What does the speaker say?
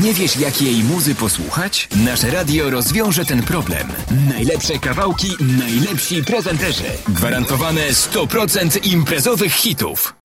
Nie wiesz, jakiej muzy posłuchać? Nasze radio rozwiąże ten problem. Najlepsze kawałki, najlepsi prezenterzy. Gwarantowane 100% imprezowych hitów.